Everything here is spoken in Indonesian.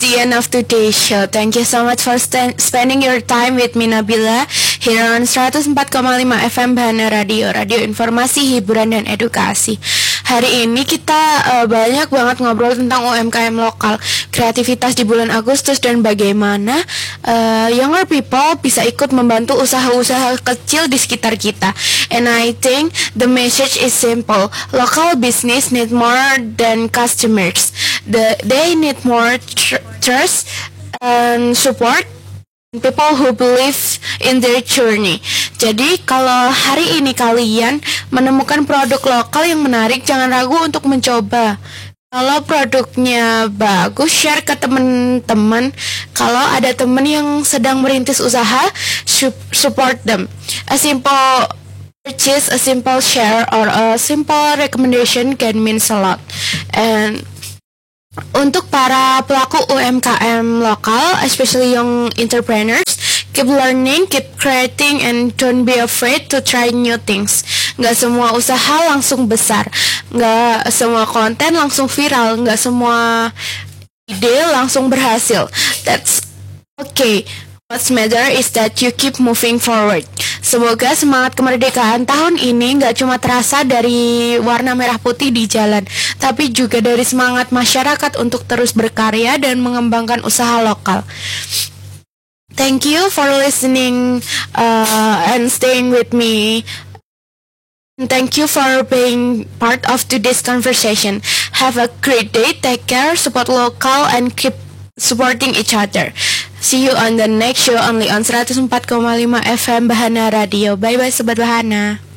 the end of today's show. Thank you so much for spending your time with me, Nabila, here on 104,5 FM Bahana Radio, radio informasi, hiburan, dan edukasi. Hari ini kita banyak banget ngobrol tentang UMKM lokal, kreativitas di bulan Agustus, dan bagaimana younger people bisa ikut membantu usaha-usaha kecil di sekitar kita. And I think the message is simple. Local business need more than customers. They need more trust and support, people who believe in their journey. Jadi kalau hari ini kalian menemukan produk lokal yang menarik, jangan ragu untuk mencoba. Kalau produknya bagus, share ke teman-teman. Kalau ada teman yang sedang merintis usaha, support them. A simple purchase, a simple share, or a simple recommendation can mean a lot. And untuk para pelaku UMKM lokal, especially young entrepreneurs, keep learning, keep creating, and don't be afraid to try new things. Nggak semua usaha langsung besar, nggak semua konten langsung viral, nggak semua ide langsung berhasil. That's okay. What's matter is that you keep moving forward. Semoga semangat kemerdekaan tahun ini nggak cuma terasa dari warna merah putih di jalan, tapi juga dari semangat masyarakat untuk terus berkarya dan mengembangkan usaha lokal. Thank you for listening and staying with me. Thank you for being part of today's conversation. Have a great day, take care, support local, and keep supporting each other. See you on the next show only on 104,5 FM Bahana Radio. Bye-bye Sobat Bahana.